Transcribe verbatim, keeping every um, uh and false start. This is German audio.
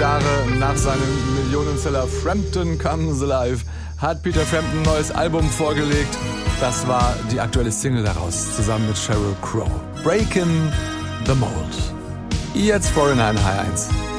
Jahre nach seinem Millionenseller Frampton Comes Alive hat Peter Frampton ein neues Album vorgelegt. Das war die aktuelle Single daraus, zusammen mit Sheryl Crow. Breaking the Mold. Jetzt Foreigner in H eins.